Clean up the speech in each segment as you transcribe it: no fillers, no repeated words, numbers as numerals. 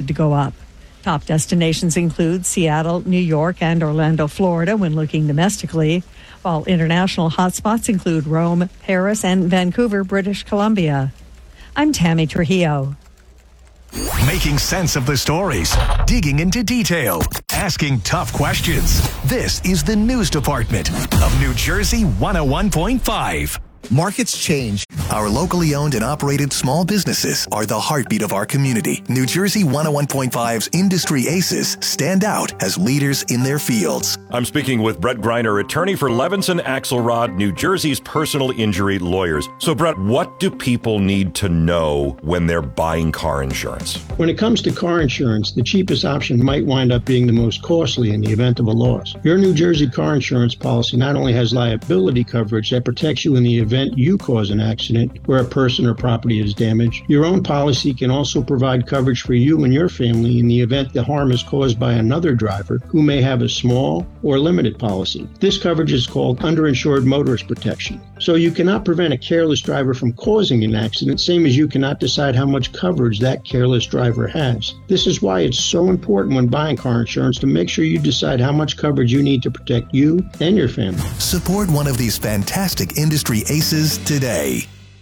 expected to go up. Top destinations include Seattle, New York, and Orlando, Florida when looking domestically, while international hotspots include Rome, Paris, and Vancouver, British Columbia. I'm Tammy Trujillo. Making sense of the stories, digging into detail, asking tough questions. This is the News Department of New Jersey 101.5. Markets change. Our locally owned and operated small businesses are the heartbeat of our community. New Jersey 101.5's industry aces stand out as leaders in their fields. I'm speaking with Brett Greiner, attorney for Levinson Axelrod, New Jersey's personal injury lawyers. So, Brett, what do people need to know when they're buying car insurance? When it comes to car insurance, the cheapest option might wind up being the most costly in the event of a loss. Your New Jersey car insurance policy not only has liability coverage that protects you in the event you cause an accident where a person or property is damaged, your own policy can also provide coverage for you and your family in the event the harm is caused by another driver who may have a small or limited policy. This coverage is called underinsured motorist protection. So you cannot prevent a careless driver from causing an accident, same as you cannot decide how much coverage that careless driver has. This is why it's so important when buying car insurance to make sure you decide how much coverage you need to protect you and your family. Support one of these fantastic industry aces today.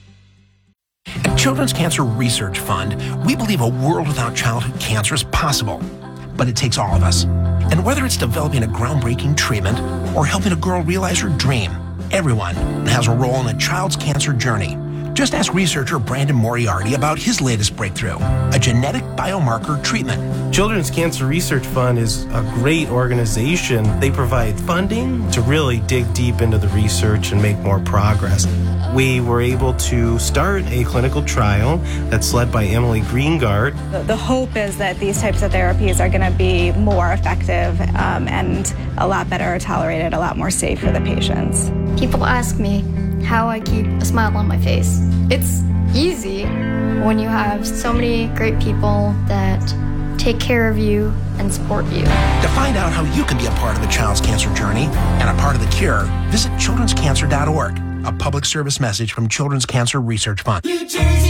At Children's Cancer Research Fund, we believe a world without childhood cancer is possible, but it takes all of us. And whether it's developing a groundbreaking treatment or helping a girl realize her dream, everyone has a role in a child's cancer journey. Just ask researcher Brandon Moriarty about his latest breakthrough, a genetic biomarker treatment. Children's Cancer Research Fund is a great organization. They provide funding to really dig deep into the research and make more progress. We were able to start a clinical trial that's led by Emily Greengard. The hope is that these types of therapies are going to be more effective and a lot better tolerated, a lot more safe for the patients. People ask me how I keep a smile on my face. It's easy when you have so many great people that take care of you and support you. To find out how you can be a part of the child's cancer journey and a part of the cure, visit childrenscancer.org. A public service message from Children's Cancer Research Fund. New Jersey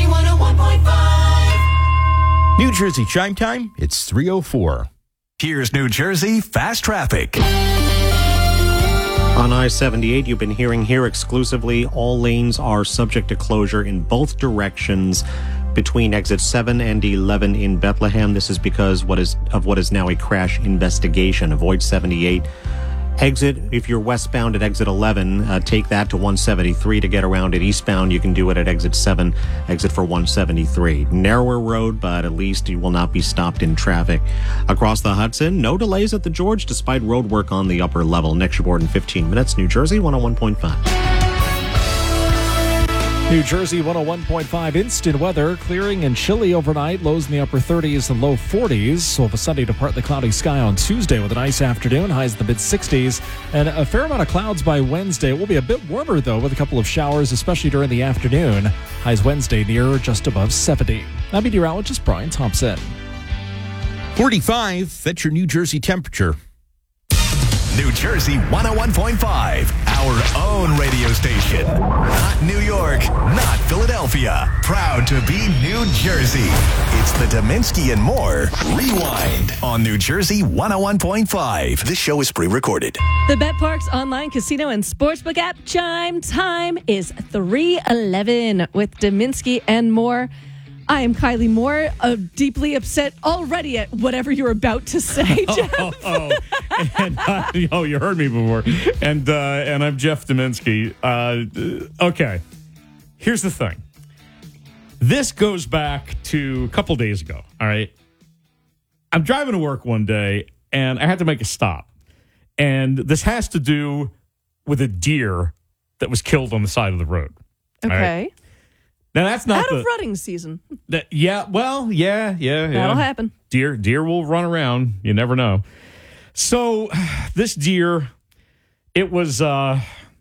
101.5. New Jersey Chime Time, it's 3:04. Here's New Jersey Fast Traffic. On I-78, you've been hearing here exclusively, all lanes are subject to closure in both directions between exit 7 and 11 in Bethlehem. This is because what is now a crash investigation. Avoid 78. Exit, if you're westbound at exit 11, take that to 173 to get around it. Eastbound, you can do it at exit 7, exit for 173. Narrower road, but at least you will not be stopped in traffic. Across the Hudson, no delays at the George despite road work on the upper level. Next report in 15 minutes. New Jersey 101.5. New Jersey 101.5 instant weather, clearing and chilly overnight, lows in the upper 30s and low 40s. So we'll have a sunny to partly cloudy sky on Tuesday with a nice afternoon, highs in the mid-60s, and a fair amount of clouds by Wednesday. It will be a bit warmer, though, with a couple of showers, especially during the afternoon. Highs Wednesday near just above 70. I'm meteorologist Brian Thompson. 45, that's your New Jersey temperature. New Jersey 101.5, our own radio station. Not New York, not Philadelphia. Proud to be New Jersey. It's the Dominski and More Rewind on New Jersey 101.5. This show is pre-recorded. The BetParx online casino and sportsbook app chime time is 3:11 with Dominski and More. I am Kylie Moore, deeply upset already at whatever you're about to say, Jeff. You heard me before. And I'm Jeff Dominski. Okay, here's the thing. This goes back to a couple days ago, all right? I'm driving to work one day, and I had to make a stop. And this has to do with a deer that was killed on the side of the road. Okay. Right? Now, that's not out of rutting season. Yeah. That'll happen. Deer will run around. You never know. So this deer, it was a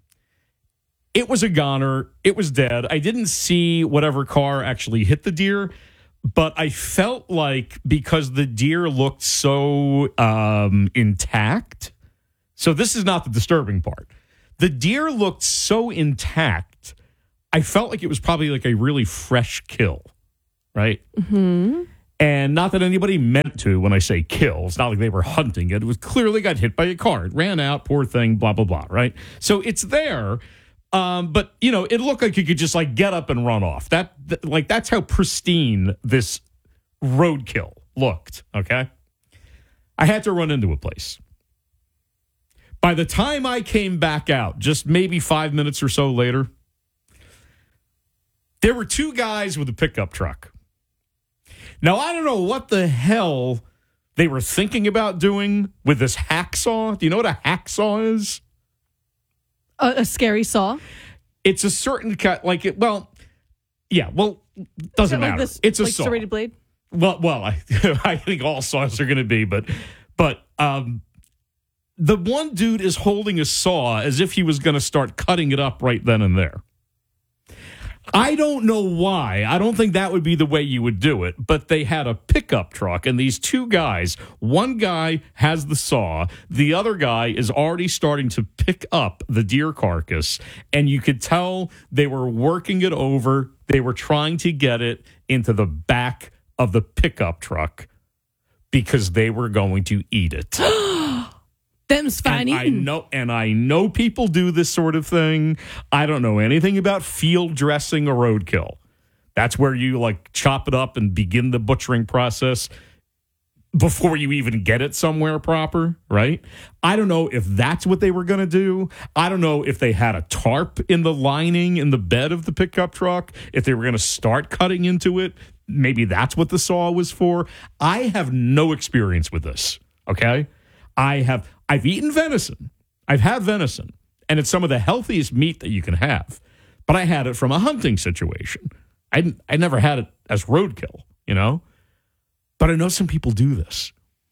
goner. It was dead. I didn't see whatever car actually hit the deer, but I felt like because the deer looked so intact. So this is not the disturbing part. The deer looked so intact. I felt like it was probably like a really fresh kill, right? Mm-hmm. And not that anybody meant to when I say kill. It's not like they were hunting it. It was clearly got hit by a car. It ran out, poor thing, blah, blah, blah, right? So it's there. But, it looked like you could just, get up and run off. That's how pristine this roadkill looked, okay? I had to run into a place. By the time I came back out, just maybe 5 minutes or so later, there were two guys with a pickup truck. Now, I don't know what the hell they were thinking about doing with this hacksaw. Do you know what a hacksaw is? A scary saw? It's a certain cut, doesn't matter. This, it's a saw. Serrated blade? Well, I think all saws are going to be, but the one dude is holding a saw as if he was going to start cutting it up right then and there. I don't know why. I don't think that would be the way you would do it, but they had a pickup truck, and these two guys, one guy has the saw, the other guy is already starting to pick up the deer carcass, and you could tell they were working it over. They were trying to get it into the back of the pickup truck because they were going to eat it. Them's fine eating. I know people do this sort of thing. I don't know anything about field dressing a roadkill. That's where you chop it up and begin the butchering process before you even get it somewhere proper, right? I don't know if that's what they were going to do. I don't know if they had a tarp in the lining in the bed of the pickup truck, if they were going to start cutting into it. Maybe that's what the saw was for. I have no experience with this, okay? I've eaten venison. I've had venison, and it's some of the healthiest meat that you can have. But I had it from a hunting situation. I never had it as roadkill, But I know some people do this.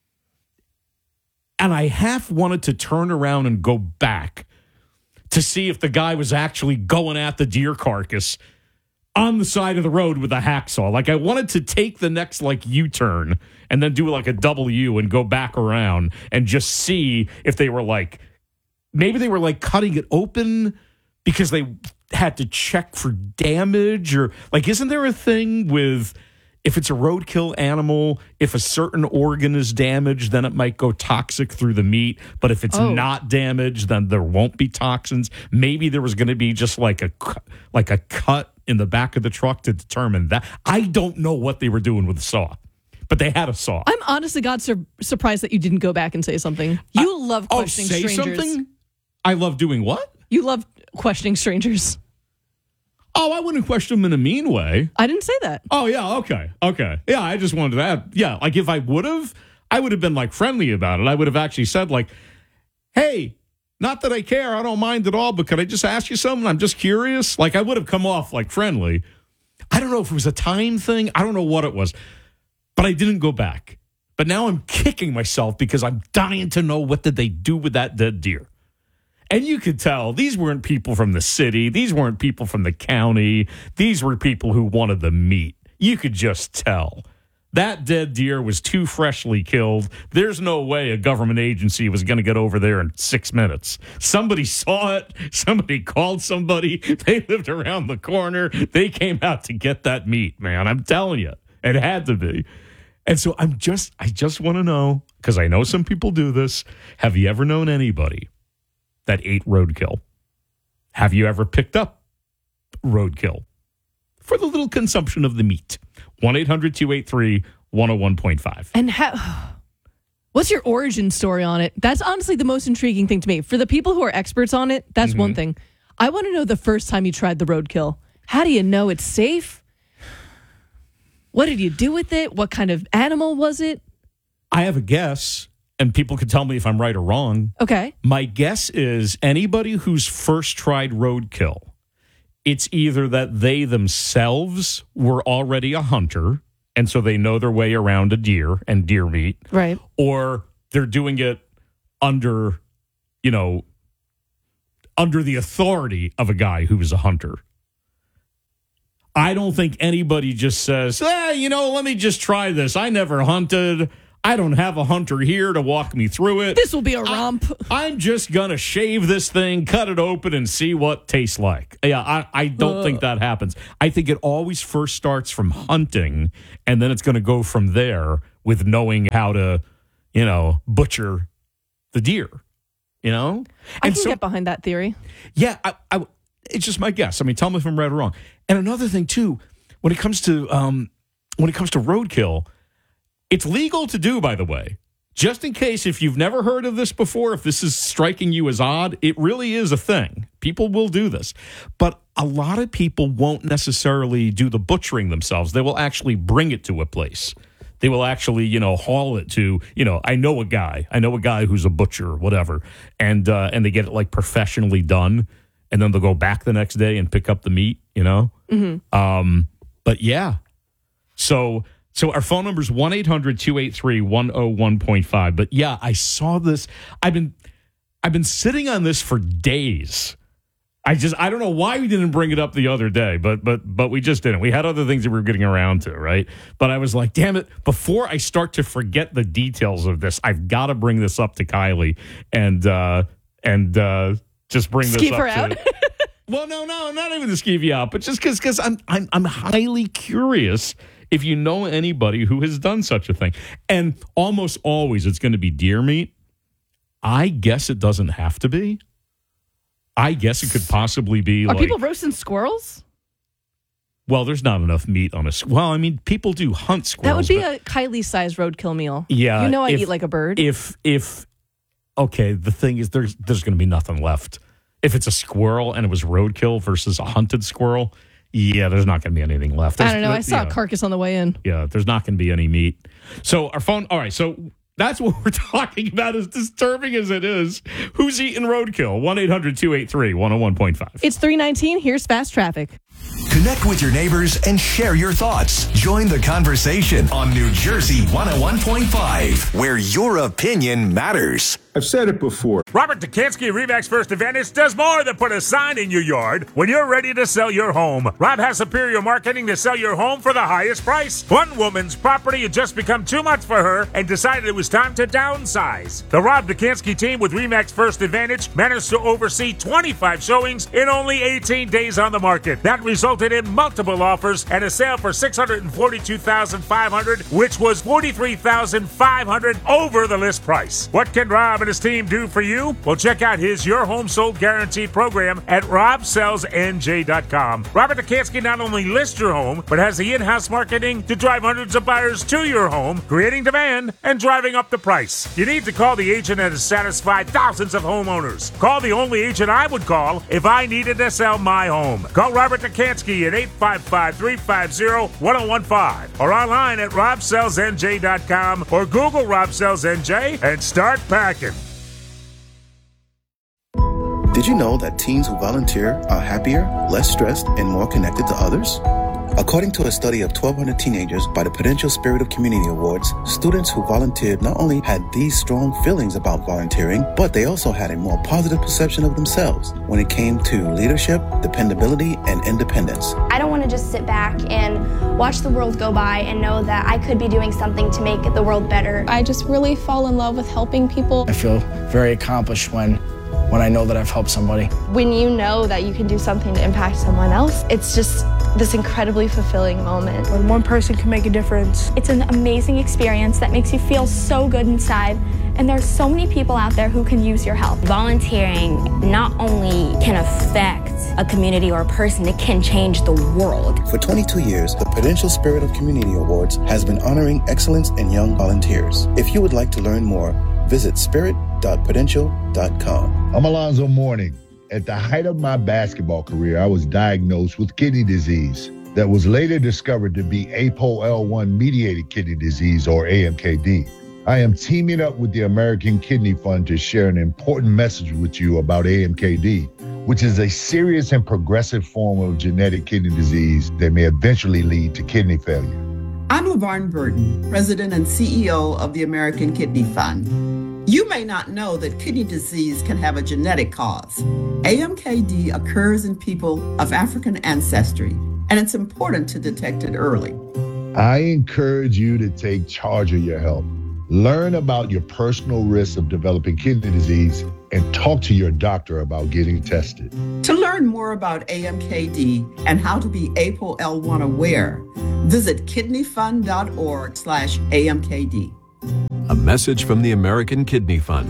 And I half wanted to turn around and go back to see if the guy was actually going at the deer carcass on the side of the road with a hacksaw. I wanted to take the next U-turn and then do a double U and go back around and just see if they were maybe they were cutting it open because they had to check for damage, or isn't there a thing with if it's a roadkill animal, if a certain organ is damaged, then it might go toxic through the meat. But if it's not damaged, then there won't be toxins. Maybe there was going to be just a cut in the back of the truck to determine that. I don't know what they were doing with the saw, but they had a saw. I'm honestly surprised that you didn't go back and say something. You love questioning strangers. Something? I love doing what? You love questioning strangers. Oh, I wouldn't question them in a mean way. I didn't say that. Oh, yeah, okay. Yeah, I just wanted to add. Yeah, if I would have been friendly about it. I would have actually said hey, not that I care, I don't mind at all, but could I just ask you something? I'm just curious. I would have come off friendly. I don't know if it was a time thing. I don't know what it was, but I didn't go back. But now I'm kicking myself because I'm dying to know what did they do with that dead deer. And you could tell these weren't people from the city. These weren't people from the county. These were people who wanted the meat. You could just tell. That dead deer was too freshly killed. There's no way a government agency was going to get over there in 6 minutes. Somebody saw it. Somebody called somebody. They lived around the corner. They came out to get that meat, man. I'm telling you. It had to be. And so I just want to know, because I know some people do this. Have you ever known anybody that ate roadkill? Have you ever picked up roadkill for the little consumption of the meat? 1-800-283-101.5. And what's your origin story on it? That's honestly the most intriguing thing to me. For the people who are experts on it, that's one thing. I want to know the first time you tried the roadkill. How do you know it's safe? What did you do with it? What kind of animal was it? I have a guess, and people can tell me if I'm right or wrong. Okay. My guess is anybody who's first tried roadkill, it's either that they themselves were already a hunter, and so they know their way around a deer and deer meat. Right. Or they're doing it under the authority of a guy who is a hunter. I don't think anybody just says, let me just try this. I never hunted. I don't have a hunter here to walk me through it. This will be a romp. I'm just going to shave this thing, cut it open, and see what tastes like. Yeah, I don't think that happens. I think it always first starts from hunting, and then it's going to go from there with knowing how to, butcher the deer, I can get behind that theory. Yeah, it's just my guess. I mean, tell me if I'm right or wrong. And another thing, too, when it comes to roadkill, it's legal to do, by the way. Just in case, if you've never heard of this before, if this is striking you as odd, it really is a thing. People will do this. But a lot of people won't necessarily do the butchering themselves. They will actually bring it to a place. They will actually, haul it to, I know a guy who's a butcher, whatever, and they get it like professionally done, and then they'll go back the next day and pick up the meat, Mm-hmm. But yeah, so our phone number is 1-800-283-101.5. But yeah, I saw this. I've been sitting on this for days. I don't know why we didn't bring it up the other day, but we just didn't. We had other things that we were getting around to, right? But I was like, damn it, before I start to forget the details of this, I've got to bring this up to Kylie and just bring this Skeeve up her to out. Well, no, not even to skeeve you out, but just because I'm highly curious if you know anybody who has done such a thing. And almost always it's going to be deer meat. I guess it doesn't have to be. I guess it could possibly be Are people roasting squirrels? Well, there's not enough meat on a squirrel. Well, I mean, people do hunt squirrels. That would be a Kylie-sized roadkill meal. Yeah. I eat like a bird. Okay, the thing is there's going to be nothing left. If it's a squirrel and it was roadkill versus a hunted squirrel, yeah, there's not going to be anything left. I don't know. I saw a carcass on the way in. Yeah, there's not going to be any meat. So our phone, all right, so that's what we're talking about, as disturbing as it is. Who's eating roadkill? 1-800-283-101.5. It's 3:19. Here's Fast Traffic. Connect with your neighbors and share your thoughts. Join the conversation on New Jersey 101.5, where your opinion matters. I've said it before. Robert Dukansky of RE/MAX First Advantage does more than put a sign in your yard when you're ready to sell your home. Rob has superior marketing to sell your home for the highest price. One woman's property had just become too much for her and decided it was time to downsize. The Rob Dukansky team with RE/MAX First Advantage managed to oversee 25 showings in only 18 days on the market. That resulted in multiple offers and a sale for $642,500, which was $43,500 over the list price. What can Rob and his team do for you? Well, check out his Your Home Sold Guarantee program at robsellsnj.com. Robert Dukansky not only lists your home, but has the in-house marketing to drive hundreds of buyers to your home, creating demand and driving up the price. You need to call the agent that has satisfied thousands of homeowners. Call the only agent I would call if I needed to sell my home. Call Robert Dukansky at 855-350-1015 or online at robsellsnj.com or Google Rob Sells NJ and start packing. Did you know that teens who volunteer are happier, less stressed, and more connected to others? According to a study of 1,200 teenagers by the Prudential Spirit of Community Awards, students who volunteered not only had these strong feelings about volunteering, but they also had a more positive perception of themselves when it came to leadership, dependability, and independence. I don't want to just sit back and watch the world go by and know that I could be doing something to make the world better. I just really fall in love with helping people. I feel very accomplished when I know that I've helped somebody. When you know that you can do something to impact someone else, it's just this incredibly fulfilling moment. When one person can make a difference. It's an amazing experience that makes you feel so good inside, and there's so many people out there who can use your help. Volunteering not only can affect a community or a person, it can change the world. For 22 years, the Prudential Spirit of Community Awards has been honoring excellence in young volunteers. If you would like to learn more, visit spirit.prudential.com. I'm Alonzo Mourning. At the height of my basketball career, I was diagnosed with kidney disease that was later discovered to be APOL1-mediated kidney disease, or AMKD. I am teaming up with the American Kidney Fund to share an important message with you about AMKD, which is a serious and progressive form of genetic kidney disease that may eventually lead to kidney failure. I'm LaVarn Burton, President and CEO of the American Kidney Fund. You may not know that kidney disease can have a genetic cause. AMKD occurs in people of African ancestry, and it's important to detect it early. I encourage you to take charge of your health. Learn about your personal risks of developing kidney disease and talk to your doctor about getting tested. To learn more about AMKD and how to be APOL1 aware, visit kidneyfund.org/AMKD. A message from the American Kidney Fund.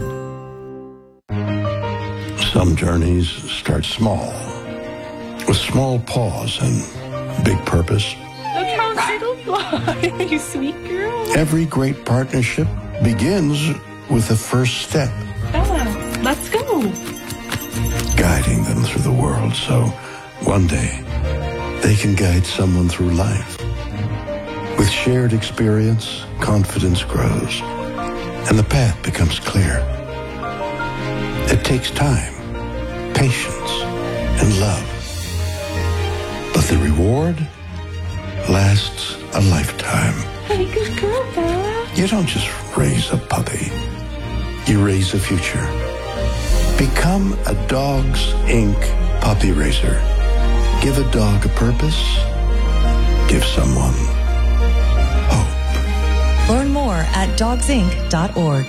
Some journeys start small, with small pause and big purpose. Look how little fly, you sweet girl. Every great partnership begins with the first step. Bella, let's go. Guiding them through the world so one day they can guide someone through life. With shared experience, confidence grows, and the path becomes clear. It takes time, patience, and love. But the reward lasts a lifetime. Hey, good girl, Bella. You don't just raise a puppy. You raise a future. Become a Dogs Inc. puppy raiser. Give a dog a purpose. Give someone hope. Learn more at dogsinc.org.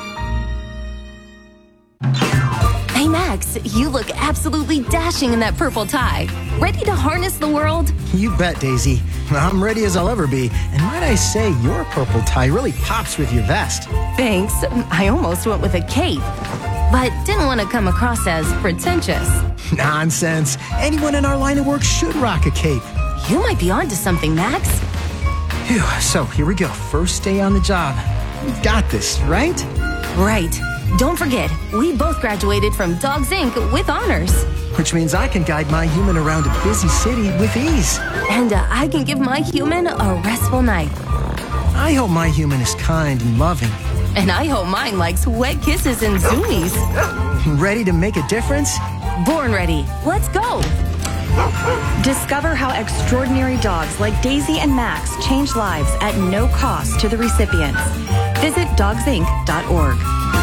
Hey, Max, you look absolutely dashing in that purple tie. Ready to harness the world? You bet, Daisy. I'm ready as I'll ever be. And might I say, your purple tie really pops with your vest. Thanks. I almost went with a cape, but didn't want to come across as pretentious. Nonsense. Anyone in our line of work should rock a cape. You might be onto something, Max. Phew, so here we go. First day on the job. We've got this, right? Right. Don't forget, we both graduated from Dogs Inc. with honors. Which means I can guide my human around a busy city with ease. And I can give my human a restful night. I hope my human is kind and loving. And I hope mine likes wet kisses and zoomies. Ready to make a difference? Born ready. Let's go. Discover how extraordinary dogs like Daisy and Max change lives at no cost to the recipients. Visit dogsinc.org.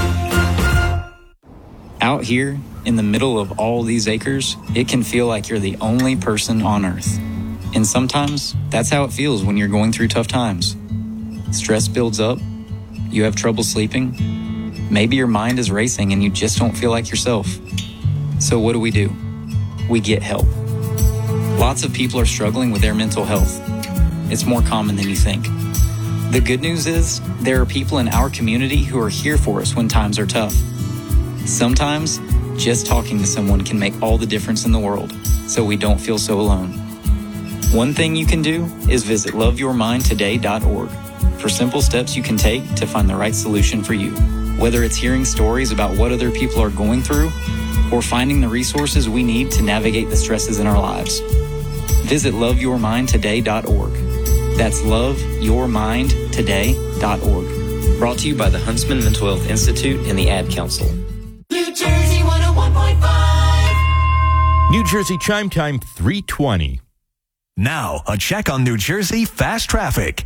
Out here, in the middle of all these acres, it can feel like you're the only person on Earth. And sometimes, that's how it feels when you're going through tough times. Stress builds up, you have trouble sleeping, maybe your mind is racing and you just don't feel like yourself. So what do? We get help. Lots of people are struggling with their mental health. It's more common than you think. The good news is, there are people in our community who are here for us when times are tough. Sometimes, just talking to someone can make all the difference in the world, so we don't feel so alone. One thing you can do is visit loveyourmindtoday.org for simple steps you can take to find the right solution for you. Whether it's hearing stories about what other people are going through, or finding the resources we need to navigate the stresses in our lives. Visit loveyourmindtoday.org. That's loveyourmindtoday.org. Brought to you by the Huntsman Mental Health Institute and the Ad Council. New Jersey 101.5. New Jersey Chime Time 3:20. Now, a check on New Jersey fast traffic.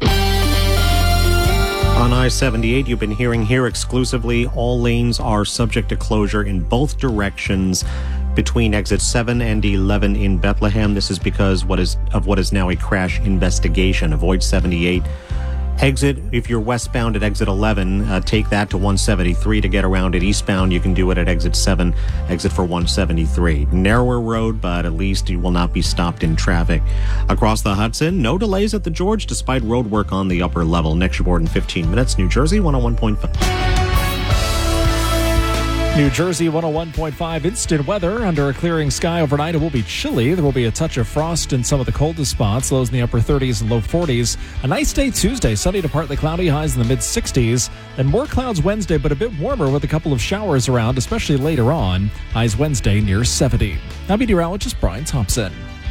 On I-78, you've been hearing here exclusively, all lanes are subject to closure in both directions between exit 7 and 11 in Bethlehem. This is because what is now a crash investigation. Avoid 78. Exit, if you're westbound at exit 11, take that to 173 to get around it. Eastbound, you can do it at exit 7, exit for 173. Narrower road, but at least you will not be stopped in traffic. Across the Hudson, no delays at the George despite road work on the upper level. Next report in 15 minutes. New Jersey 101.5. New Jersey 101.5 instant weather. Under a clearing sky overnight, it will be chilly. There will be a touch of frost in some of the coldest spots, lows in the upper 30s and low 40s. A nice day Tuesday, sunny to partly cloudy, highs in the mid 60s. And more clouds Wednesday, but a bit warmer with a couple of showers around, especially later on. Highs Wednesday near 70. I'm meteorologist Brian Thompson.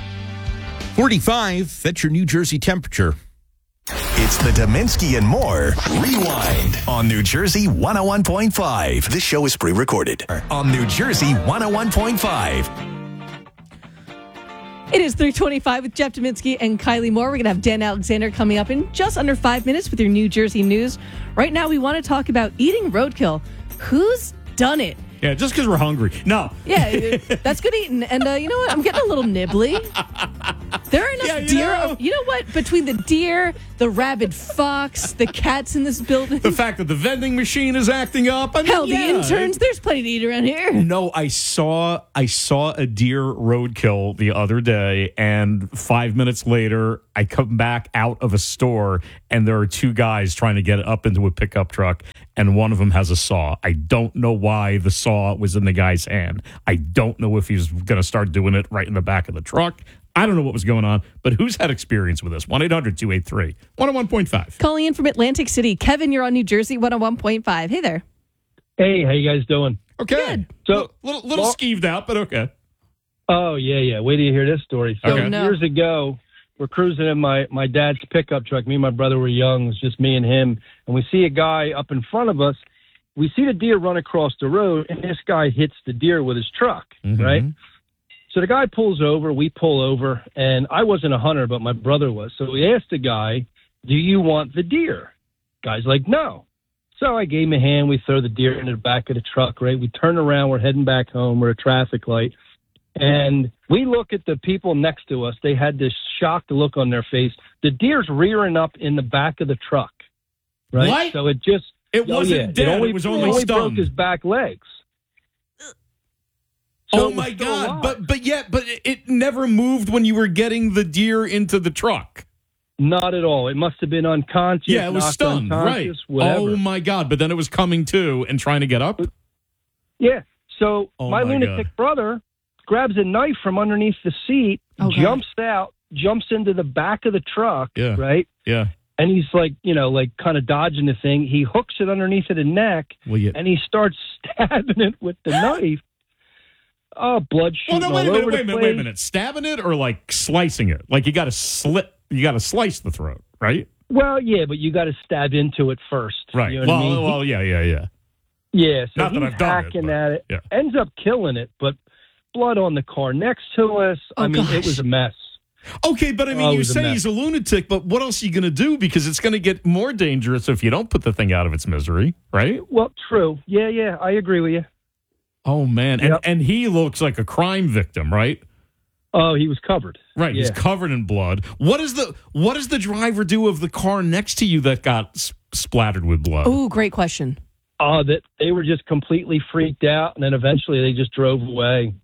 45, that's your New Jersey temperature. It's the Dominski and More Rewind on New Jersey 101.5. This show is pre-recorded on New Jersey 101.5. It is 3:25 with Jeff Dominski and Kylie Moore. We're going to have Dan Alexander coming up in just under 5 minutes with your New Jersey news. Right now, we want to talk about eating roadkill. Who's done it? Yeah, just because we're hungry. No. Yeah, that's good eating. And you know what? I'm getting a little nibbly. There are enough deer. You know what? Between the deer, the rabid fox, the cats in this building. The fact that the vending machine is acting up. I mean, Hell, the interns. There's plenty to eat around here. No, I saw a deer roadkill the other day, and 5 minutes later, I come back out of a store, and there are two guys trying to get it up into a pickup truck, and one of them has a saw. I don't know why the saw was in the guy's hand. I don't know if he's going to start doing it right in the back of the truck. I don't know what was going on, but who's had experience with this? 1-800-283-101.5. Calling in from Atlantic City. Kevin, you're on New Jersey 101.5. Hey there. Hey, how you guys doing? Okay. Good. So little skeeved out, but okay. Oh, yeah. Wait till you hear this story. So years ago, we're cruising in my dad's pickup truck. Me and my brother were young. It was just me and him. And we see a guy up in front of us. We see the deer run across the road, and this guy hits the deer with his truck, right? So the guy pulls over, we pull over, and I wasn't a hunter, but my brother was. So we asked the guy, do you want the deer? Guy's like, no. So I gave him a hand. We throw the deer into the back of the truck, right? We turn around. We're heading back home. We're at a traffic light. And we look at the people next to us. They had this shocked look on their face. The deer's rearing up in the back of the truck, right? What? So it just... It wasn't dead. It was only stunned. Broke his back legs. So my God! But it never moved when you were getting the deer into the truck. Not at all. It must have been unconscious. Yeah, it was stunned. Right. Whatever. Oh my God! But then it was coming to and trying to get up. Yeah. So my lunatic brother grabs a knife from underneath the seat, jumps out, jumps into the back of the truck. Yeah. Right. Yeah. And he's like kind of dodging the thing. He hooks it underneath of the neck, and he starts stabbing it with the knife. Oh, blood shooting all over the place. Wait a minute. Stabbing it or like slicing it? Like you got to slice the throat, right? Well, yeah, but you got to stab into it first. Right. You know what I mean? Well, yeah. Yeah, so Not that he's I've done hacking it, at it, yeah. ends up killing it, but blood on the car next to us. It was a mess. Okay, but I mean, you say he's a lunatic, but what else are you going to do? Because it's going to get more dangerous if you don't put the thing out of its misery, right? Well, true. Yeah, I agree with you. Oh, man. Yep. And he looks like a crime victim, right? Oh, he was covered. Right, yeah. He's covered in blood. What does the driver do of the car next to you that got splattered with blood? Oh, great question. That they were just completely freaked out, and then eventually they just drove away,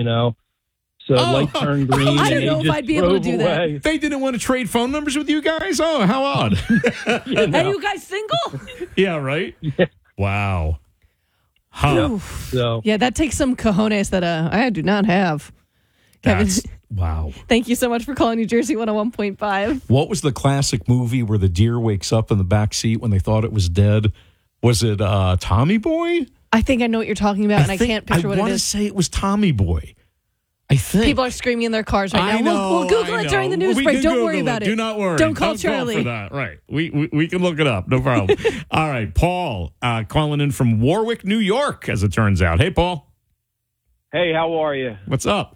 So light turned green. I don't know if I'd be able to do that. They didn't want to trade phone numbers with you guys? Oh, how odd. Are you guys single? Yeah, right? Yeah. Wow. Huh. So. Yeah, that takes some cojones that I do not have. Kevin, wow. Thank you so much for calling New Jersey 101.5. What was the classic movie where the deer wakes up in the back seat when they thought it was dead? Was it Tommy Boy? I think I know what you're talking about, and I can't picture what it is. I want to say it was Tommy Boy. I think. People are screaming in their cars right now. We'll Google it during the news break. Don't worry about it. Do not worry. Don't call Charlie. For that. Right. We can look it up. No problem. All right. Paul calling in from Warwick, New York, as it turns out. Hey, Paul. Hey, how are you? What's up?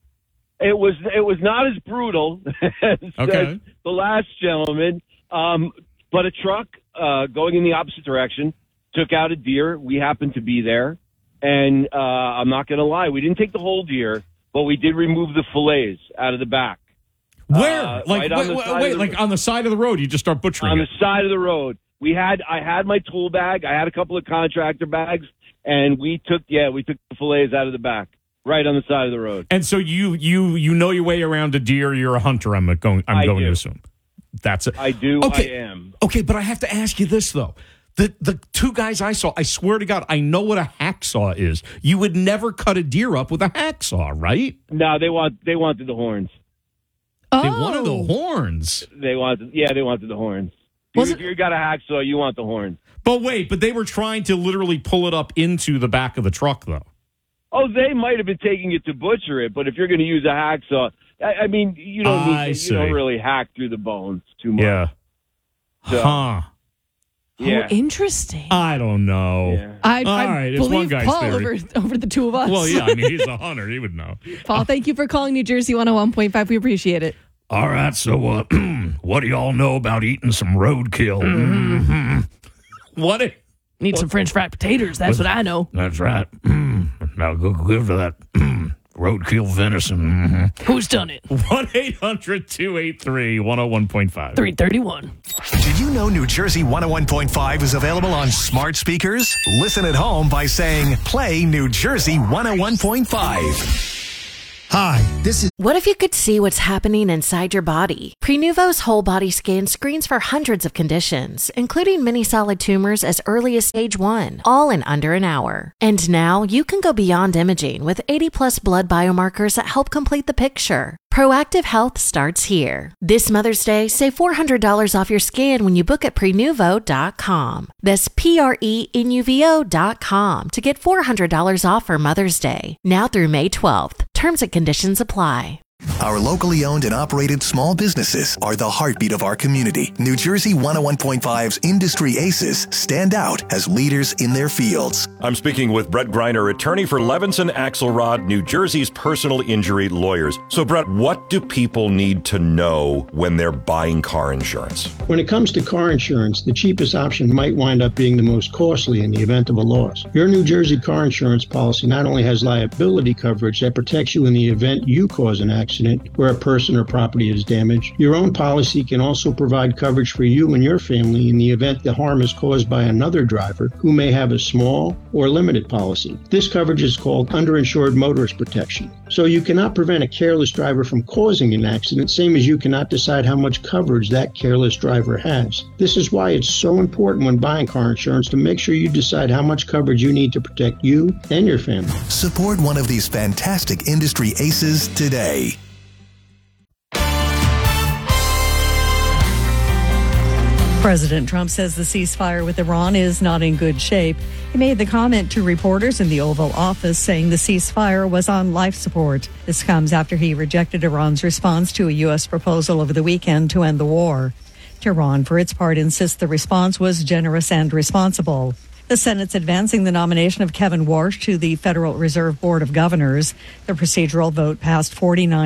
It was not as brutal as okay. The last gentleman, but a truck going in the opposite direction took out a deer. We happened to be there, and I'm not going to lie, we didn't take the whole deer, but we did remove the fillets out of the back. Where? Wait, on the side of the road, you just start butchering on it? The side of the road. I had my tool bag. I had a couple of contractor bags, and we took the fillets out of the back. Right on the side of the road. And so you know your way around a deer. You're a hunter. I'm going to assume. That's it. I do. Okay. I am. Okay, but I have to ask you this though: the two guys I saw, I swear to God, I know what a hacksaw is. You would never cut a deer up with a hacksaw, right? No, they wanted the horns. Oh. They wanted the horns. They wanted the horns. If you got a hacksaw, you want the horns. But they were trying to literally pull it up into the back of the truck, though. Oh, they might have been taking it to butcher it, but if you're going to use a hacksaw, I mean, you don't really hack through the bones too much. Yeah. So, huh. Yeah. Oh, interesting. I don't know. Yeah. I it's one believe guy's Paul theory. over the two of us. Well, yeah, I mean, he's a hunter. He would know. Paul, thank you for calling New Jersey 101.5. We appreciate it. All right, so what do y'all know about eating some roadkill? Mm-hmm. What? Need some French fried potatoes. That's what I know. That's right. Now go for that roadkill venison. Mm-hmm. Who's done it? 1-800-283-101.5. 331. Did you know New Jersey 101.5 is available on smart speakers? Listen at home by saying, play New Jersey 101.5. Hi, this is... What if you could see what's happening inside your body? Prenuvo's whole body scan screens for hundreds of conditions, including many solid tumors as early as stage 1, all in under an hour. And now you can go beyond imaging with 80+ blood biomarkers that help complete the picture. Proactive health starts here. This Mother's Day, save $400 off your scan when you book at Prenuvo.com. That's Prenuvo.com to get $400 off for Mother's Day. Now through May 12th. Terms and conditions apply. Our locally owned and operated small businesses are the heartbeat of our community. New Jersey 101.5's Industry Aces stand out as leaders in their fields. I'm speaking with Brett Greiner, attorney for Levinson Axelrod, New Jersey's personal injury lawyers. So, Brett, what do people need to know when they're buying car insurance? When it comes to car insurance, the cheapest option might wind up being the most costly in the event of a loss. Your New Jersey car insurance policy not only has liability coverage that protects you in the event you cause an accident where a person or property is damaged, your own policy can also provide coverage for you and your family in the event the harm is caused by another driver who may have a small or limited policy. This coverage is called underinsured motorist protection. So you cannot prevent a careless driver from causing an accident, same as you cannot decide how much coverage that careless driver has. This is why it's so important when buying car insurance to make sure you decide how much coverage you need to protect you and your family. Support one of these fantastic industry aces today. President Trump says the ceasefire with Iran is not in good shape. He made the comment to reporters in the Oval Office, saying the ceasefire was on life support. This comes after he rejected Iran's response to a U.S. proposal over the weekend to end the war. Tehran, for its part, insists the response was generous and responsible. The Senate's advancing the nomination of Kevin Warsh to the Federal Reserve Board of Governors. The procedural vote passed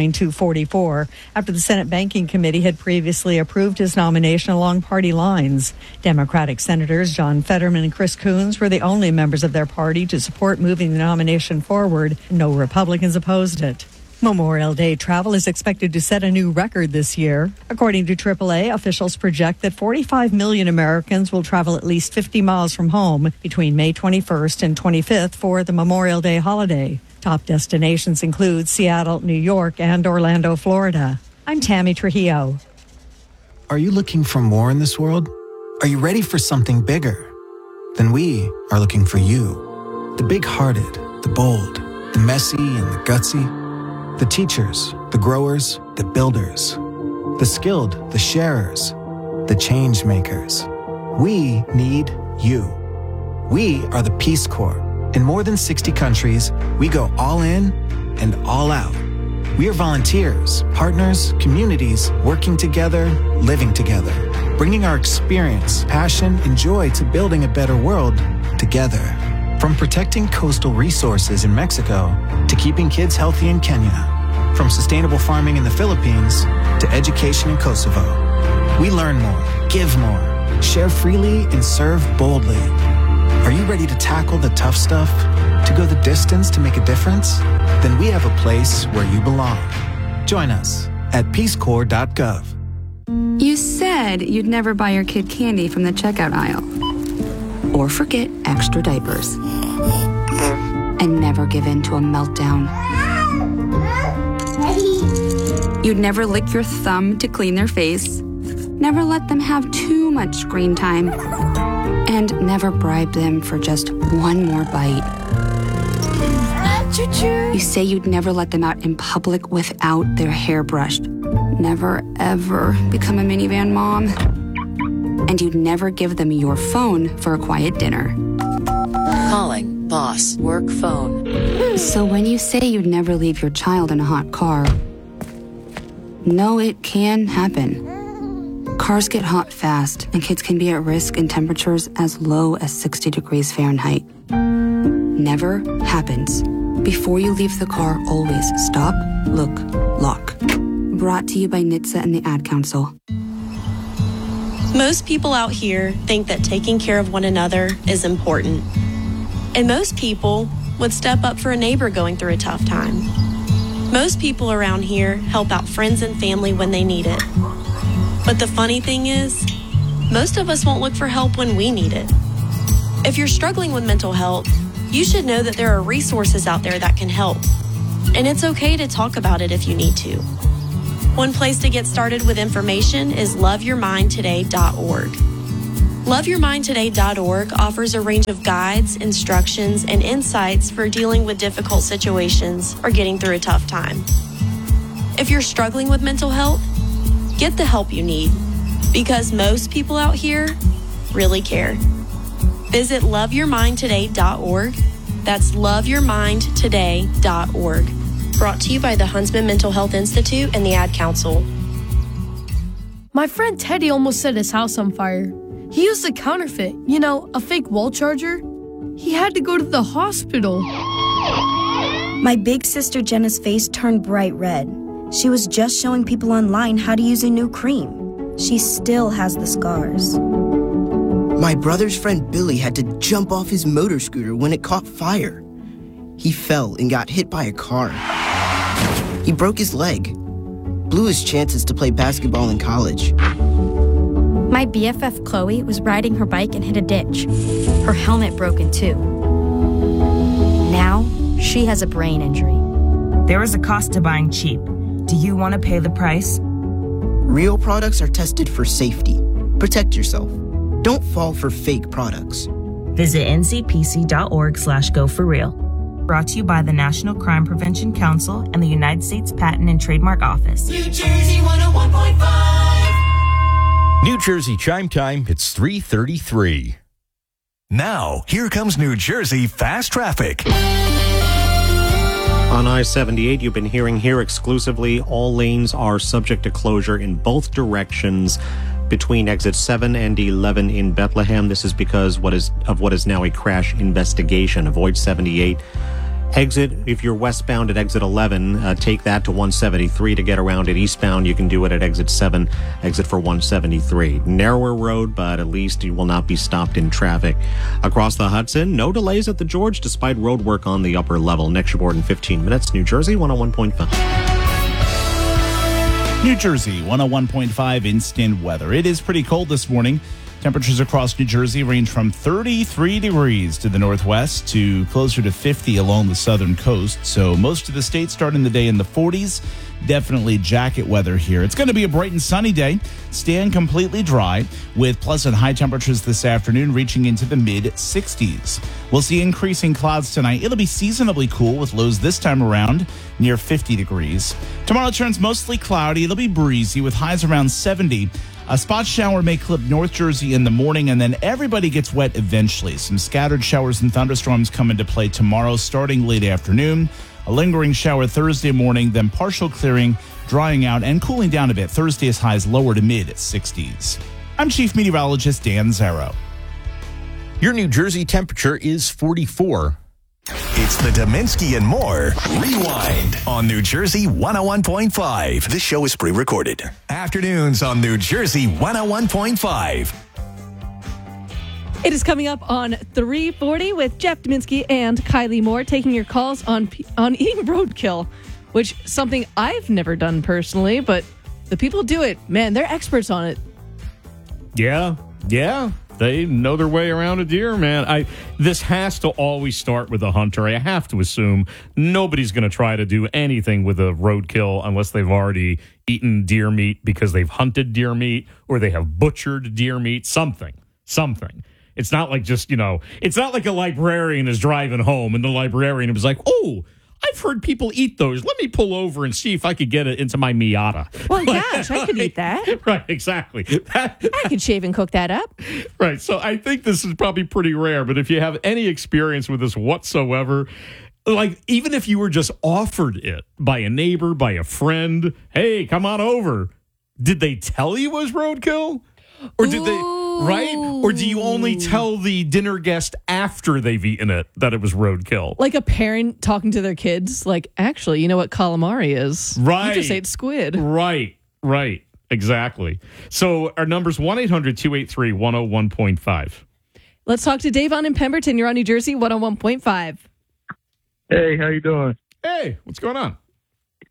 49-44 after the Senate Banking Committee had previously approved his nomination along party lines. Democratic Senators John Fetterman and Chris Coons were the only members of their party to support moving the nomination forward. No Republicans opposed it. Memorial Day travel is expected to set a new record this year. According to AAA, officials project that 45 million Americans will travel at least 50 miles from home between May 21st and 25th for the Memorial Day holiday. Top destinations include Seattle, New York, and Orlando, Florida. I'm Tammy Trujillo. Are you looking for more in this world? Are you ready for something bigger? Then we are looking for you. The big-hearted, the bold, the messy, and the gutsy. The teachers, the growers, the builders, the skilled, the sharers, the change makers. We need you. We are the Peace Corps. In more than 60 countries, we go all in and all out. We are volunteers, partners, communities, working together, living together, bringing our experience, passion, and joy to building a better world together. From protecting coastal resources in Mexico to keeping kids healthy in Kenya. From sustainable farming in the Philippines to education in Kosovo. We learn more, give more, share freely, and serve boldly. Are you ready to tackle the tough stuff? To go the distance to make a difference? Then we have a place where you belong. Join us at peacecorps.gov. You said you'd never buy your kid candy from the checkout aisle. Or forget extra diapers. And never give in to a meltdown. You'd never lick your thumb to clean their face. Never let them have too much screen time. And never bribe them for just one more bite. You say you'd never let them out in public without their hair brushed. Never, ever become a minivan mom. And you'd never give them your phone for a quiet dinner. Calling boss work phone. So when you say you'd never leave your child in a hot car, no, it can happen. Cars get hot fast, and kids can be at risk in temperatures as low as 60 degrees Fahrenheit. Never happens. Before you leave the car, always stop, look, lock. Brought to you by NHTSA and the Ad Council. Most people out here think that taking care of one another is important. And most people would step up for a neighbor going through a tough time. Most people around here help out friends and family when they need it. But the funny thing is, most of us won't look for help when we need it. If you're struggling with mental health, you should know that there are resources out there that can help. And it's okay to talk about it if you need to. One place to get started with information is loveyourmindtoday.org. Loveyourmindtoday.org offers a range of guides, instructions, and insights for dealing with difficult situations or getting through a tough time. If you're struggling with mental health, get the help you need, because most people out here really care. Visit loveyourmindtoday.org. That's loveyourmindtoday.org. Brought to you by the Huntsman Mental Health Institute and the Ad Council. My friend Teddy almost set his house on fire. He used a counterfeit, a fake wall charger. He had to go to the hospital. My big sister Jenna's face turned bright red. She was just showing people online how to use a new cream. She still has the scars. My brother's friend Billy had to jump off his motor scooter when it caught fire. He fell and got hit by a car. He broke his leg, blew his chances to play basketball in college. My BFF Chloe was riding her bike and hit a ditch. Her helmet broke in two. Now, she has a brain injury. There is a cost to buying cheap. Do you want to pay the price? Real products are tested for safety. Protect yourself. Don't fall for fake products. Visit ncpc.org/go4real. Brought to you by the National Crime Prevention Council and the United States Patent and Trademark Office. New Jersey 101.5. New Jersey chime time. It's 3:33. Now, here comes New Jersey fast traffic. On I-78, you've been hearing here exclusively, all lanes are subject to closure in both directions between exit 7 and 11 in Bethlehem. This is because what is now a crash investigation. Avoid 78. Exit, if you're westbound at exit 11, take that to 173 to get around it. Eastbound, you can do it at exit 7, exit for 173. Narrower road, but at least you will not be stopped in traffic. Across the Hudson, no delays at the George despite road work on the upper level. Next report in 15 minutes. New Jersey 101.5. New Jersey 101.5 instant weather. It is pretty cold this morning. Temperatures across New Jersey range from 33 degrees to the northwest to closer to 50 along the southern coast. So most of the state starting the day in the 40s. Definitely jacket weather here. It's going to be a bright and sunny day, staying completely dry with pleasant high temperatures this afternoon reaching into the mid-60s. We'll see increasing clouds tonight. It'll be seasonably cool with lows this time around near 50 degrees. Tomorrow turns mostly cloudy. It'll be breezy with highs around 70. A spot shower may clip North Jersey in the morning, and then everybody gets wet eventually. Some scattered showers and thunderstorms come into play tomorrow, starting late afternoon. A lingering shower Thursday morning, then partial clearing, drying out, and cooling down a bit. Thursday's highs lower to mid-60s. I'm Chief Meteorologist Dan Zarrow. Your New Jersey temperature is 44. It's the Dominski and More Rewind on New Jersey 101.5. This show is pre-recorded. Afternoons on New Jersey 101.5. It is coming up on 3:40 with Jeff Dominski and Kylie Moore taking your calls on eating roadkill, which is something I've never done personally, but the people do it. Man, they're experts on it. Yeah. They know their way around a deer, man. This has to always start with a hunter. I have to assume nobody's going to try to do anything with a roadkill unless they've already eaten deer meat because they've hunted deer meat or they have butchered deer meat, something. It's not like just, it's not like a librarian is driving home and the librarian was like, oh, I've heard people eat those. Let me pull over and see if I could get it into my Miata. Well, gosh, I could eat that. Right, exactly. I could shave and cook that up. Right, so I think this is probably pretty rare, but if you have any experience with this whatsoever, like even if you were just offered it by a neighbor, by a friend, hey, come on over, did they tell you it was roadkill? Or did they, right? Or do you only tell the dinner guest after they've eaten it that it was roadkill? Like a parent talking to their kids, like, actually, you know what calamari is? Right. You just ate squid. Right. Exactly. So our number's 1-800-283-101.5. Let's talk to Davon in Pemberton. You're on New Jersey 101.5. Hey, how you doing? Hey, what's going on?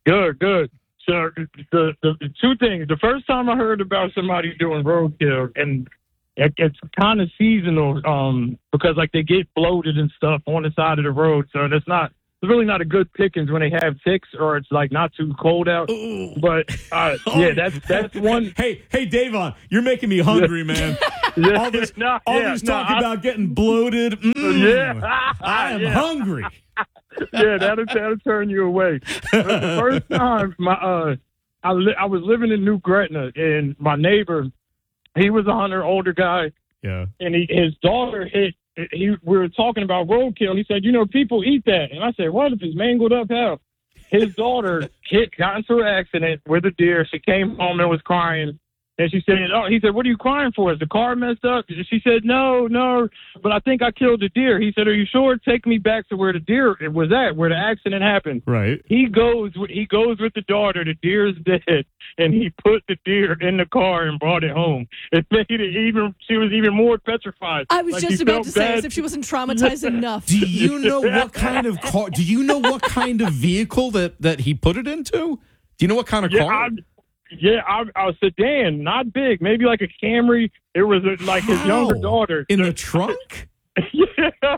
Good. So the two things. The first time I heard about somebody doing roadkill, and it's kind of seasonal, because like they get bloated and stuff on the side of the road. So it's really not a good pickings when they have ticks or it's like not too cold out. Ooh. But yeah, that's one. Hey, Davon, you're making me hungry, man. Yeah. All this talk about getting bloated. I am hungry. Yeah, that'll turn you away. But the first time, I was living in New Gretna, and my neighbor, he was a hunter, older guy. Yeah, and his daughter we were talking about roadkill, and he said, people eat that. And I said, what if it's mangled up? How? His daughter got into an accident with a deer. She came home and was crying. And she said, he said, what are you crying for? Is the car messed up? She said, no, but I think I killed the deer. He said, are you sure? Take me back to where the deer was at, where the accident happened. Right. He goes with the daughter. The deer is dead. And he put the deer in the car and brought it home. It made it she was even more petrified. I was just about to say, as if she wasn't traumatized enough. Do you know what kind of car? Do you know what kind of vehicle that he put it into? Do you know what kind of car? A sedan, not big, maybe like a Camry. It was like his younger daughter. In the trunk? Yeah,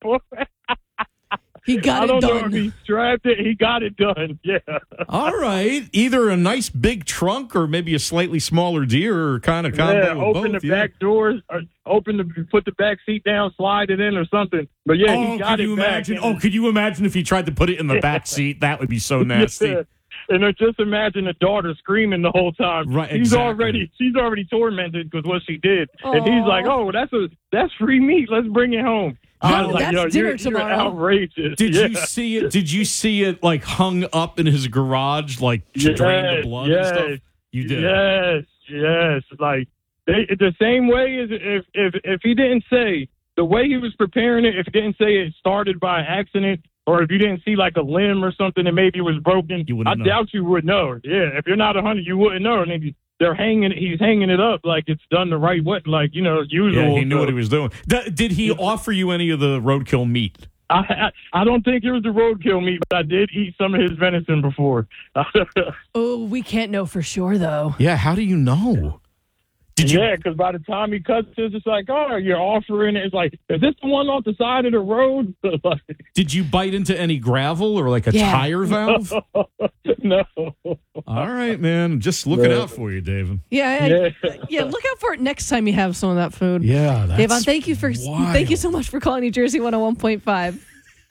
he got it done. I don't know if he strapped it. He got it done, yeah. All right. Either a nice big trunk or maybe a slightly smaller deer or kind of combo. Yeah, open both, the back doors, put the back seat down, slide it in or something. But yeah, he got it back. Could you imagine if he tried to put it in the back seat? That would be so nasty. Yeah. And just imagine the daughter screaming the whole time. Right, she's already tormented because what she did. Aww. And he's like, "Oh, that's free meat. Let's bring it home." I was like, you're outrageous. Did you see it? Did you see it like hung up in his garage, like drained the blood and stuff? You did. Yes. Like the same way as if he didn't say the way he was preparing it, if he didn't say it started by accident. Or if you didn't see like a limb or something that maybe was broken, I doubt you would know. Yeah, if you're not a hunter, you wouldn't know. And he's hanging it up like it's done the right way, like usual. Yeah, he knew what he was doing. Did he offer you any of the roadkill meat? I don't think it was the roadkill meat, but I did eat some of his venison before. Oh, we can't know for sure though. Yeah, how do you know? Yeah, because by the time he cuts it, it's like, oh, you're offering it. It's like, is this the one off the side of the road? Did you bite into any gravel or like a tire valve? No. All right, man. Just looking out for you, David. Yeah. Look out for it next time you have some of that food. Yeah, that's Davon, thank you so much for calling New Jersey 101.5.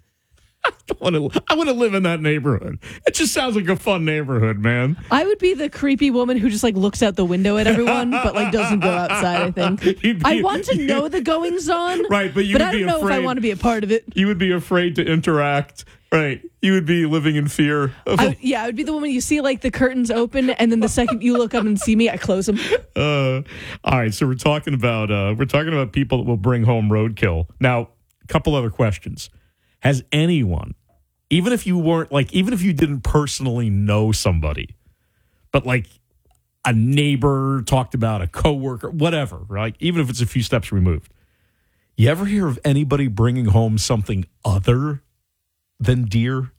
I want to live in that neighborhood. It just sounds like a fun neighborhood, man. I would be the creepy woman who just like looks out the window at everyone, but like doesn't go outside. I think I want to know the goings on, right? But I don't know if I want to be a part of it. You would be afraid to interact, right? You would be living in fear. I would be the woman you see like the curtains open, and then the second you look up and see me, I close them. All right, so we're talking about people that will bring home roadkill. Now, a couple other questions. Has anyone, even if you didn't personally know somebody, but like a neighbor talked about a coworker, whatever, right? Even if it's a few steps removed, you ever hear of anybody bringing home something other than deer?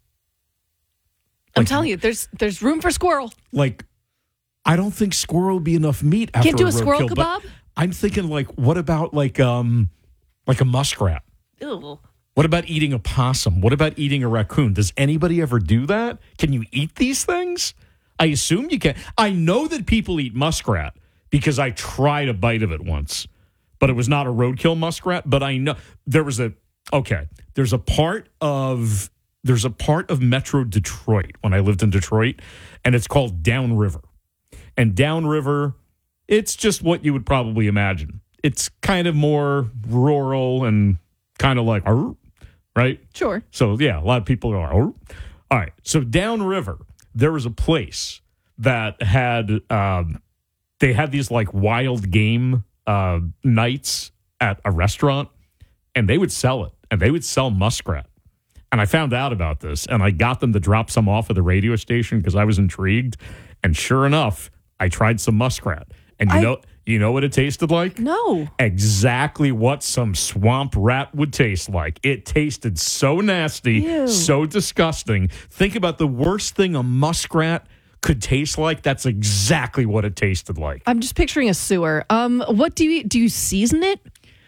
I'm telling you, there's room for squirrel. Like, I don't think squirrel would be enough meat after Can't do a squirrel kill, kebab? I'm thinking like, what about like a muskrat? Ew. What about eating a possum? What about eating a raccoon? Does anybody ever do that? Can you eat these things? I assume you can. I know that people eat muskrat because I tried a bite of it once, but it was not a roadkill muskrat. But I know there's a part of Metro Detroit when I lived in Detroit, and it's called Downriver. And Downriver, it's just what you would probably imagine. It's kind of more rural and kind of like, right? Sure. So, yeah, a lot of people are, all right. So, downriver, there was a place that had, they had these like wild game nights at a restaurant, and they would sell it, and they would sell muskrat. And I found out about this, and I got them to drop some off at the radio station because I was intrigued. And sure enough, I tried some muskrat. And you You know what it tasted like? No. Exactly what some swamp rat would taste like. It tasted so nasty, Ew. so disgusting. Think about the worst thing a muskrat could taste like. That's exactly what it tasted like. I'm just picturing a sewer. What do you eat? Do you season it?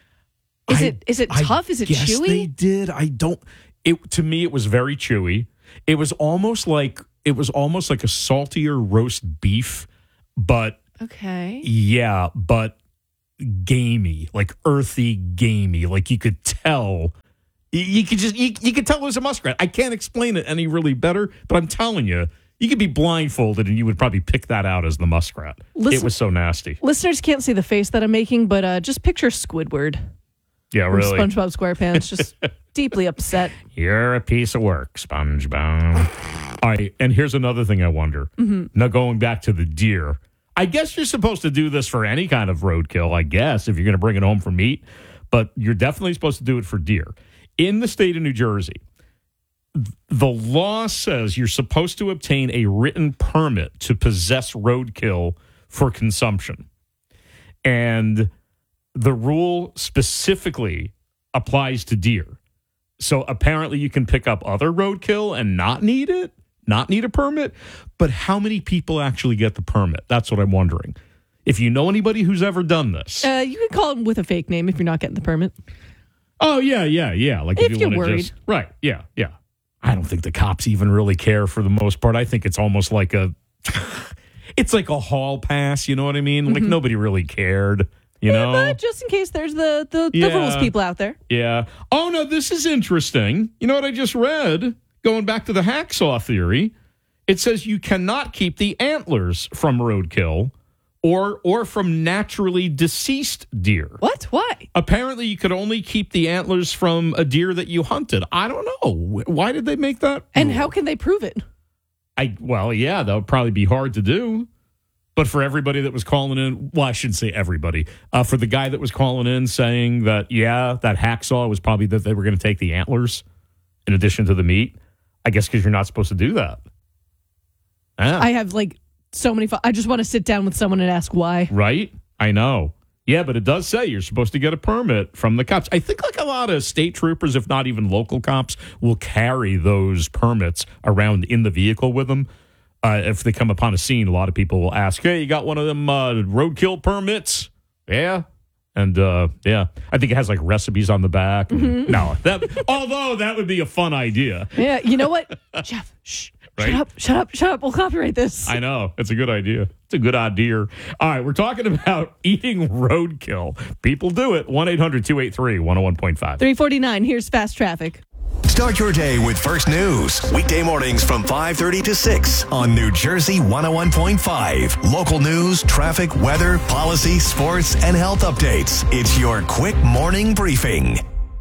Is it tough? Is it Yes, chewy? they did. To me, it was very chewy. It was almost like a saltier roast beef, but Okay. yeah, but gamey, like earthy gamey. Like you could tell. You could tell it was a muskrat. I can't explain it any really better, but I'm telling you, you could be blindfolded and you would probably pick that out as the muskrat. It was so nasty. Listeners can't see the face that I'm making, but just picture Squidward. Yeah, From really. SpongeBob SquarePants, just deeply upset. You're a piece of work, SpongeBob. All right, and here's another thing I wonder. Mhm. Now, going back to the deer, I guess you're supposed to do this for any kind of roadkill, I guess, if you're going to bring it home for meat, but you're definitely supposed to do it for deer. In the state of New Jersey, the law says you're supposed to obtain a written permit to possess roadkill for consumption. And the rule specifically applies to deer. So apparently you can pick up other roadkill and not need a permit. But how many people actually get the permit? That's what I'm wondering. If you know anybody who's ever done this. You can call him with a fake name if you're not getting the permit. Oh, yeah. Like If you you're wanna worried. Right, yeah. I don't think the cops even really care for the most part. I think it's almost like it's like a hall pass, you know what I mean? Like nobody really cared, you know? But just in case there's the rules people out there. Yeah. Oh, no, this is interesting. You know what I just read? Going back to the hacksaw theory, it says you cannot keep the antlers from roadkill or from naturally deceased deer. What? Why? Apparently, you could only keep the antlers from a deer that you hunted. I don't know. Why did they make that? And how can they prove it? Well, yeah, that would probably be hard to do. But for everybody that was calling in, well, I shouldn't say everybody. For the guy that was calling in saying that, that hacksaw was probably that they were going to take the antlers in addition to the meat, I guess because you're not supposed to do that. I have so many. I just want to sit down with someone and ask why. Right? I know. Yeah, but it does say you're supposed to get a permit from the cops. I think a lot of state troopers, if not even local cops, will carry those permits around in the vehicle with them. If they come upon a scene, a lot of people will ask, hey, you got one of them roadkill permits? Yeah. And, I think it has recipes on the back. Mhm. No, although that would be a fun idea. Yeah, you know what? Jeff, shh. Right? Shut up. We'll copyright this. I know. It's a good idea. It's a good idea. All right, we're talking about eating roadkill. People do it. 1-800-283-101.5. 349, here's fast traffic. Start your day with First News. Weekday mornings from 5:30 to 6 on New Jersey 101.5. Local news, traffic, weather, policy, sports, and health updates. It's your quick morning briefing.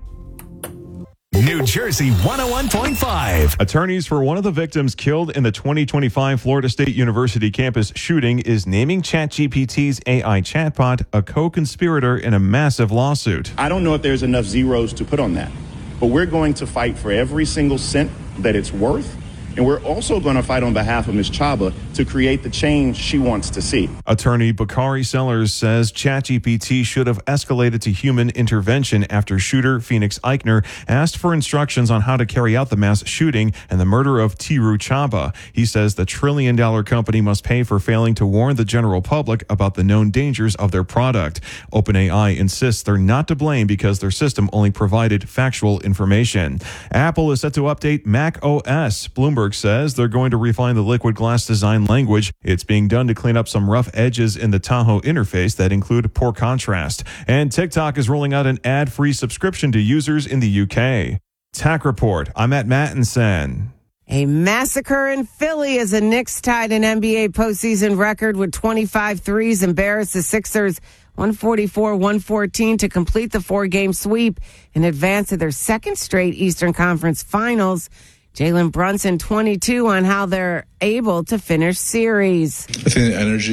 New Jersey 101.5. Attorneys for one of the victims killed in the 2025 Florida State University campus shooting is naming ChatGPT's AI chatbot a co-conspirator in a massive lawsuit. I don't know if there's enough zeros to put on that, but we're going to fight for every single cent that it's worth. And we're also going to fight on behalf of Ms. Chaba to create the change she wants to see. Attorney Bakari Sellers says ChatGPT should have escalated to human intervention after shooter Phoenix Eichner asked for instructions on how to carry out the mass shooting and the murder of Tiru Chaba. He says the trillion-dollar company must pay for failing to warn the general public about the known dangers of their product. OpenAI insists they're not to blame because their system only provided factual information. Apple is set to update Mac OS. Bloomberg says they're going to refine the liquid glass design language. It's being done to clean up some rough edges in the Tahoe interface that include poor contrast. And TikTok is rolling out an ad-free subscription to users in the UK. Tech Report. I'm at Mattinson. A massacre in Philly as the Knicks tied an NBA postseason record with 25 threes, embarrassed the Sixers 144-114 to complete the four-game sweep in advance to their second straight Eastern Conference Finals. Jalen Brunson, 22, on how they're able to finish series. I think the energy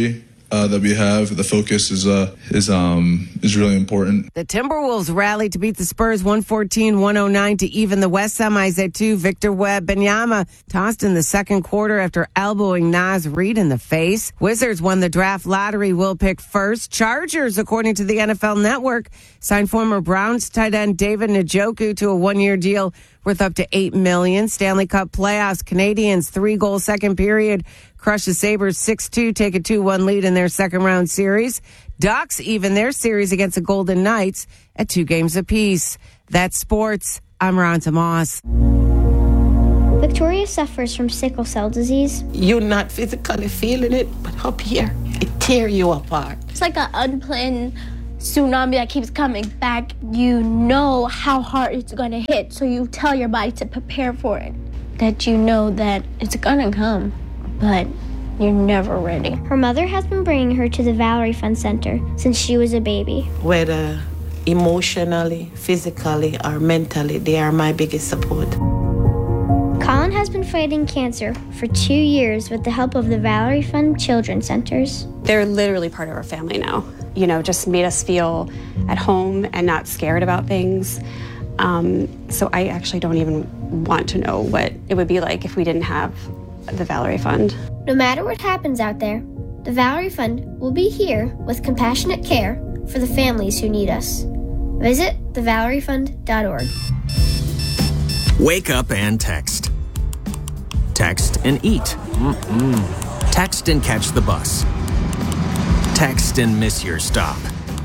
that we have. The focus is really important. The Timberwolves rallied to beat the Spurs 114-109 to even the West semis at 2. Victor Wembanyama tossed in the second quarter after elbowing Naz Reid in the face. Wizards won the draft lottery, will pick first. Chargers, according to the NFL Network, signed former Browns tight end David Njoku to a one-year deal worth up to $8 million. Stanley Cup playoffs, Canadians 3-goal second period crush the Sabres 6-2, take a 2-1 lead in their second round series. Ducks even their series against the Golden Knights at 2 games apiece. That's sports. I'm Ron Tomas. Victoria suffers from sickle cell disease. You're not physically feeling it, but up here, it tears you apart. It's like an unplanned tsunami that keeps coming back. You know how hard it's going to hit, so you tell your body to prepare for it. That you know that it's going to come, but you're never ready. Her mother has been bringing her to the Valerie Fund Center since she was a baby. Whether emotionally, physically, or mentally, they are my biggest support. Colin has been fighting cancer for 2 years with the help of the Valerie Fund Children's Centers. They're literally part of our family now. You know, just made us feel at home and not scared about things. So I actually don't even want to know what it would be like if we didn't have the Valerie Fund. No matter what happens out there, the Valerie Fund will be here with compassionate care for the families who need us. Visit thevaleriefund.org. Wake up and text. Text and eat. Text and catch the bus. Text and miss your stop.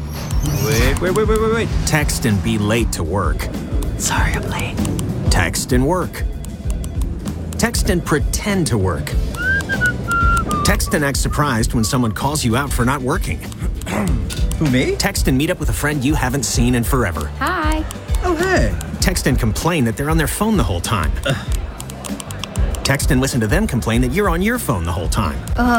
Wait. Text and be late to work. Sorry, I'm late. Text and work. Text and pretend to work. Text and act surprised when someone calls you out for not working. Who, me? Text and meet up with a friend you haven't seen in forever. Hi. Oh, hey. Text and complain that they're on their phone the whole time. Text and listen to them complain that you're on your phone the whole time.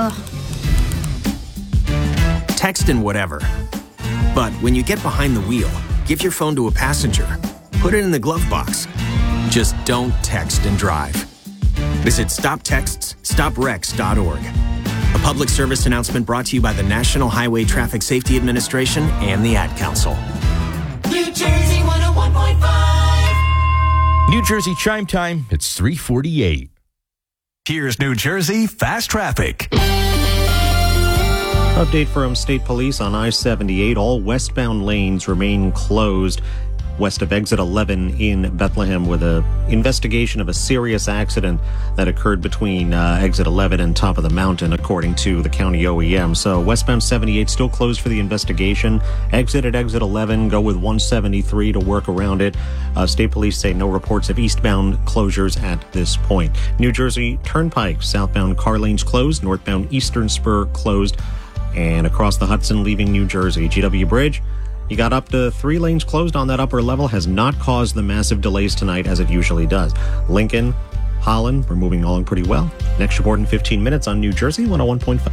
Text and whatever. But when you get behind the wheel, give your phone to a passenger. Put it in the glove box. Just don't text and drive. Visit StopTextsStopWrecks.org. A public service announcement brought to you by the National Highway Traffic Safety Administration and the Ad Council. New Jersey 101.5. New Jersey Chime Time. It's 3:48. Here's New Jersey Fast Traffic. Update from State Police on I-78. All westbound lanes remain closed west of exit 11 in Bethlehem with an investigation of a serious accident that occurred between exit 11 and top of the mountain, according to the county OEM. So westbound 78 still closed for the investigation. Exit at exit 11, go with 173 to work around it. State Police say no reports of eastbound closures at this point. New Jersey Turnpike, southbound car lanes closed, northbound Eastern Spur closed, and across the Hudson leaving New Jersey. GW Bridge, you got up to 3 lanes closed on that upper level, has not caused the massive delays tonight as it usually does. Lincoln, Holland, we're moving along pretty well. Next report in 15 minutes on New Jersey 101.5.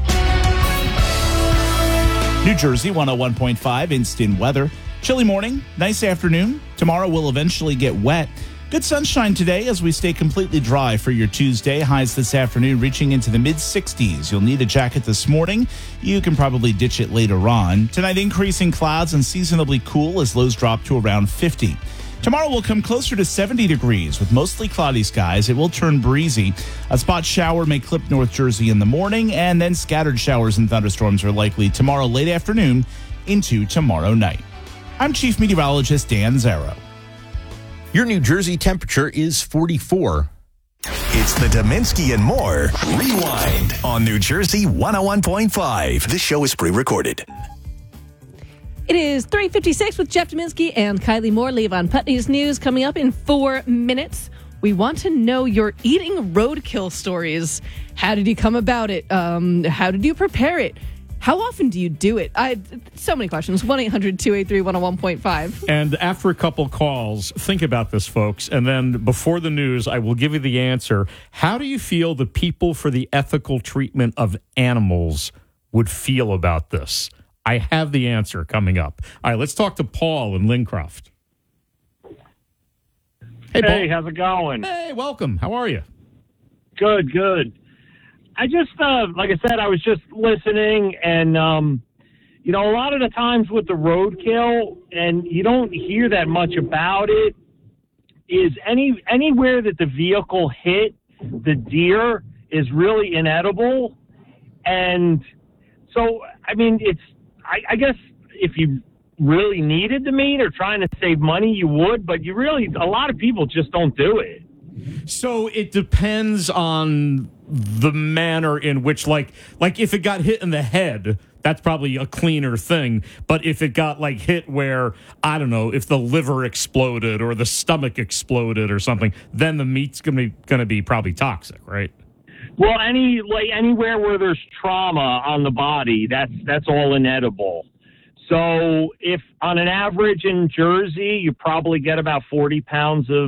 New Jersey 101.5 instant weather. Chilly morning, nice afternoon. Tomorrow will eventually get wet. Good sunshine today as we stay completely dry for your Tuesday. Highs this afternoon reaching into the mid-60s. You'll need a jacket this morning. You can probably ditch it later on. Tonight, increasing clouds and seasonably cool as lows drop to around 50. Tomorrow will come closer to 70 degrees with mostly cloudy skies. It will turn breezy. A spot shower may clip North Jersey in the morning, and then scattered showers and thunderstorms are likely tomorrow late afternoon into tomorrow night. I'm Chief Meteorologist Dan Zarrow. Your New Jersey temperature is 44. It's the Dominski and More Rewind on New Jersey 101.5. This show is pre-recorded. It is 3:56 with Jeff Dominski and Kylie Moore. Levon Putney's news coming up in 4 minutes. We want to know your eating roadkill stories. How did you come about it? How did you prepare it? How often do you do it? So many questions. 1-800-283-101.5. And after a couple calls, think about this, folks. And then before the news, I will give you the answer. How do you feel the people for the ethical treatment of animals would feel about this? I have the answer coming up. All right, let's talk to Paul in Lincroft. Hey, how's it going? Hey, welcome. How are you? Good. I just, like I said, I was just listening, and, you know, a lot of the times with the roadkill, and you don't hear that much about it, is anywhere that the vehicle hit the deer is really inedible. And so, I mean, I guess if you really needed the meat or trying to save money, you would, but a lot of people just don't do it. So it depends on the manner in which, like if it got hit in the head, that's probably a cleaner thing. But if it got like hit where, I don't know, if the liver exploded or the stomach exploded or something, then the meat's gonna be probably toxic, right? Well, anywhere where there's trauma on the body, that's all inedible. So if on an average in Jersey, you probably get about 40 pounds of